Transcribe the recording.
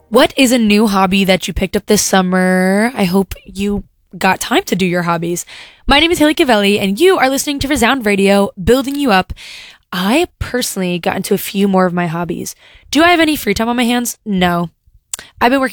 What is a new hobby that you picked up this summer? I hope you got time to do your hobbies. My name is Haley Cavelli, and you are listening to Resound Radio, building you up. I personally got into a few more of my hobbies. Do I have any free time on my hands? No. I've been working